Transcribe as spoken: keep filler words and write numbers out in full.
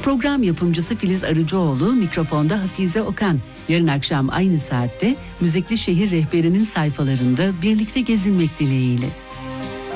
Program yapımcısı Filiz Arıcıoğlu, mikrofonda Hafize Okan. Yarın akşam aynı saatte Müzikli Şehir Rehberi'nin sayfalarında birlikte gezinmek dileğiyle.